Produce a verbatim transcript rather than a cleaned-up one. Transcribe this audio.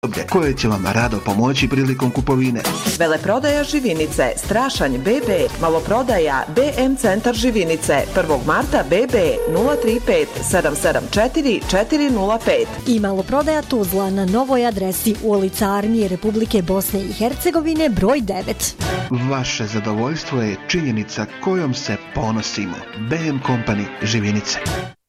koje će vam rado pomoći prilikom kupovine. Veleprodaja živinice Strašanj B B, maloprodaja B M Centar živinice prvog marta B B nula tri pet sedam sedam četiri četiri nula pet i maloprodaja Tuzla na novoj adresi ulica Armije Republike Bosne i Hercegovine broj devet. Vaše zadovoljstvo je činjenica kojom se ponosimo. B M Company živinice.